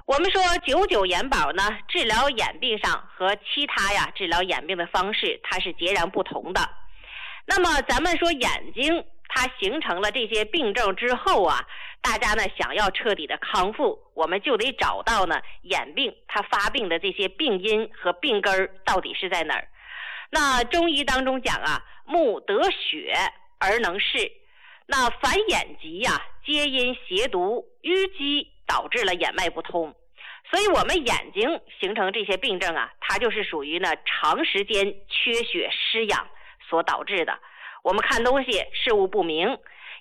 我们说99眼保呢，治疗眼病上和其他治疗眼病的方式它是截然不同的。那么咱们说眼睛它形成了这些病症之后大家呢想要彻底的康复，我们就得找到呢眼病它发病的这些病因和病根到底是在哪儿。那中医当中讲目得血而能视，那凡眼疾皆因邪毒淤积导致了眼脉不通。所以我们眼睛形成这些病症它就是属于呢长时间缺血失养所导致的。我们看东西事物不明，